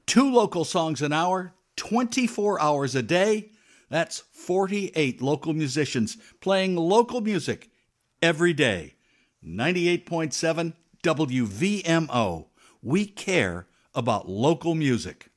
2 local songs an hour, 24 hours a day. That's 48 local musicians playing local music every day. 98.7 WVMO. We care about local music.